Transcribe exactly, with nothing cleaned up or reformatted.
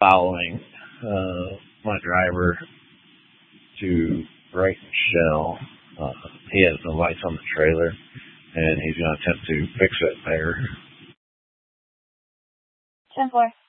following uh, my driver to Brighton Shell. Uh, he has no lights on the trailer, and he's going to attempt to fix it there. ten four.